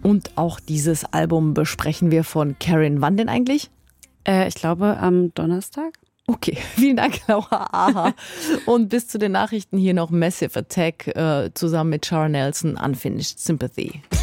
Und auch dieses Album besprechen wir von Karin. Wann denn eigentlich? Ich glaube am Donnerstag. Okay, vielen Dank, Laura Aha. Und bis zu den Nachrichten hier noch Massive Attack zusammen mit Shara Nelson, Unfinished Sympathy.